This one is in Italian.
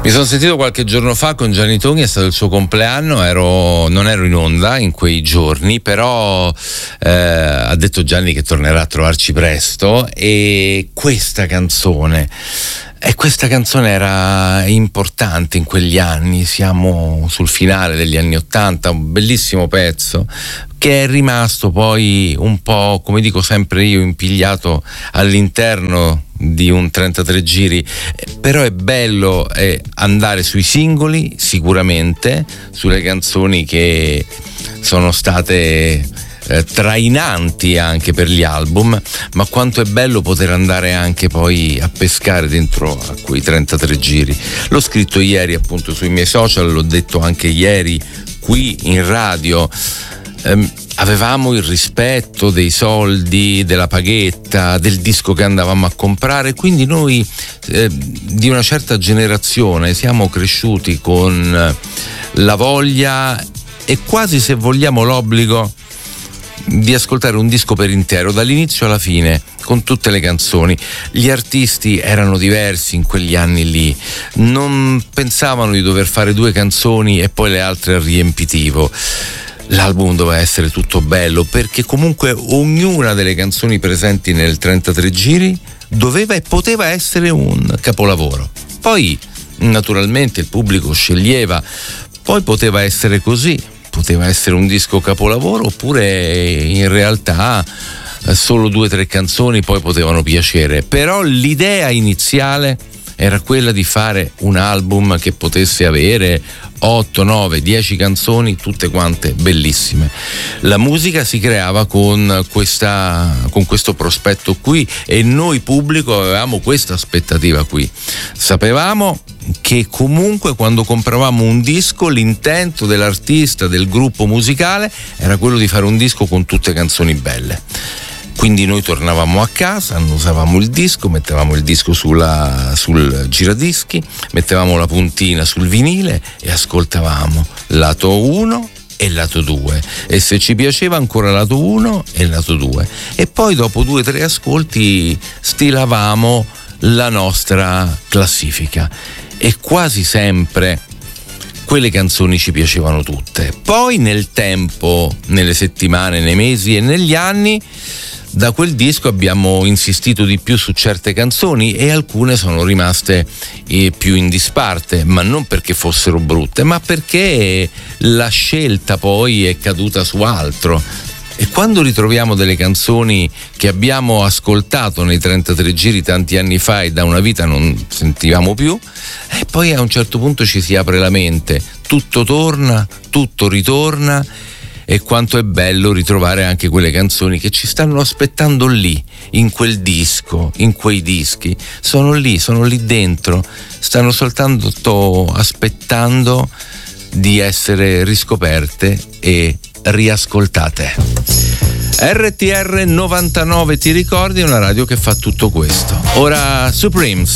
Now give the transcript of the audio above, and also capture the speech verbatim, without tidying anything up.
Mi sono sentito qualche giorno fa con Gianni Togni, è stato il suo compleanno, ero, non ero in onda in quei giorni, però eh, ha detto Gianni che tornerà a trovarci presto, e questa canzone, e questa canzone era importante in quegli anni, siamo sul finale degli anni Ottanta, un bellissimo pezzo che è rimasto poi un po', come dico sempre io, impigliato all'interno di un trentatré giri, però è bello eh, andare sui singoli, sicuramente sulle canzoni che sono state eh, trainanti anche per gli album, ma quanto è bello poter andare anche poi a pescare dentro a quei trentatré giri. L'ho scritto ieri appunto sui miei social, l'ho detto anche ieri qui in radio. Um, avevamo il rispetto dei soldi, della paghetta, del disco che andavamo a comprare, quindi noi eh, di una certa generazione siamo cresciuti con la voglia e quasi, se vogliamo, l'obbligo di ascoltare un disco per intero, dall'inizio alla fine, con tutte le canzoni. Gli artisti erano diversi in quegli anni lì, non pensavano di dover fare due canzoni e poi le altre a riempitivo. L'album doveva essere tutto bello, perché comunque ognuna delle canzoni presenti nel trentatré giri doveva e poteva essere un capolavoro. Poi naturalmente il pubblico sceglieva, poi poteva essere così, poteva essere un disco capolavoro, oppure in realtà solo due o tre canzoni poi potevano piacere, però l'idea iniziale era quella di fare un album che potesse avere otto, nove, dieci canzoni, tutte quante bellissime. La musica si creava con questa, con questo prospetto qui, e noi pubblico avevamo questa aspettativa qui. Sapevamo che comunque quando compravamo un disco l'intento dell'artista, del gruppo musicale, era quello di fare un disco con tutte canzoni belle. Quindi noi tornavamo a casa, annusavamo il disco, mettevamo il disco sulla, sul giradischi, mettevamo la puntina sul vinile e ascoltavamo lato uno e lato due, e se ci piaceva ancora lato uno e lato due, e poi dopo due o tre ascolti stilavamo la nostra classifica, e quasi sempre quelle canzoni ci piacevano tutte. Poi nel tempo, nelle settimane, nei mesi e negli anni, da quel disco abbiamo insistito di più su certe canzoni, e alcune sono rimaste eh, più in disparte, ma non perché fossero brutte, ma perché la scelta poi è caduta su altro. E quando ritroviamo delle canzoni che abbiamo ascoltato nei trentatré giri tanti anni fa e da una vita non sentivamo più, e poi a un certo punto ci si apre la mente, tutto torna, tutto ritorna. E quanto è bello ritrovare anche quelle canzoni che ci stanno aspettando lì, in quel disco, in quei dischi. Sono lì, sono lì dentro, stanno soltanto aspettando di essere riscoperte e riascoltate. R T R novantanove, ti ricordi? Una radio che fa tutto questo. Ora Supremes.